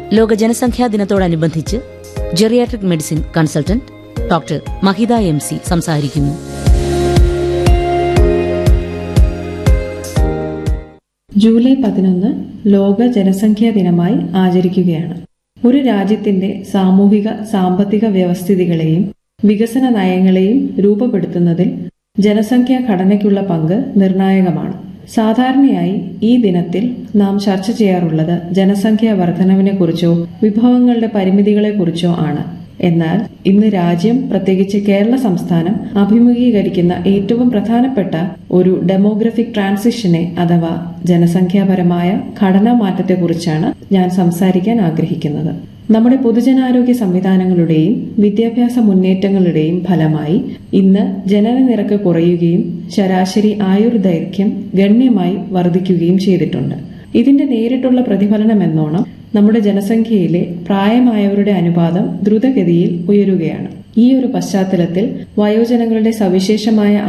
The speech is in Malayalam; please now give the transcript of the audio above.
ലോക ജനസംഖ്യാ ദിനത്തോടനുബന്ധിച്ച് ജെറിയാട്രിക് മെഡിസിൻ കൺസൾട്ടന്റ് ഡോക്ടർ മഹിത MC സംസാരിക്കുന്നു. ജൂലൈ 11 ലോക ജനസംഖ്യാ ദിനമായി ആചരിക്കുകയാണ്. ഒരു രാജ്യത്തിന്റെ സാമൂഹിക സാമ്പത്തിക വ്യവസ്ഥിതികളെയും വികസന നയങ്ങളെയും രൂപപ്പെടുത്തുന്നതിൽ ജനസംഖ്യാ ഘടനയ്ക്കുള്ള പങ്ക് നിർണായകമാണ്. സാധാരണയായി ഈ ദിനത്തിൽ നാം ചർച്ച ചെയ്യാറുള്ളത് ജനസംഖ്യാ വർധനവിനെക്കുറിച്ചോ വിഭവങ്ങളുടെ പരിമിതികളെക്കുറിച്ചോ ആണ്. എന്നാൽ ഇന്ന് രാജ്യം, പ്രത്യേകിച്ച് കേരള സംസ്ഥാനം അഭിമുഖീകരിക്കുന്ന ഏറ്റവും പ്രധാനപ്പെട്ട ഒരു ഡെമോഗ്രഫിക് ട്രാൻസിഷനെ അഥവാ ജനസംഖ്യാപരമായ ഘടനാ മാറ്റത്തെക്കുറിച്ചാണ് ഞാൻ സംസാരിക്കാൻ ആഗ്രഹിക്കുന്നത്. നമ്മുടെ പൊതുജനാരോഗ്യ സംവിധാനങ്ങളുടെയും വിദ്യാഭ്യാസ മുന്നേറ്റങ്ങളുടെയും ഫലമായി ഇന്ന് ജനനനിരക്ക് കുറയുകയും ശരാശരി ആയുർദൈർഘ്യം ഗണ്യമായി വർദ്ധിക്കുകയും ചെയ്തിട്ടുണ്ട്. ഇതിന്റെ നേരിട്ടുള്ള പ്രതിഫലനമെന്നോണം നമ്മുടെ ജനസംഖ്യയിലെ പ്രായമായവരുടെ അനുപാതം ദ്രുതഗതിയിൽ ഉയരുകയാണ്. ഈ ഒരു പശ്ചാത്തലത്തിൽ വയോജനങ്ങളുടെ സവിശേഷമായ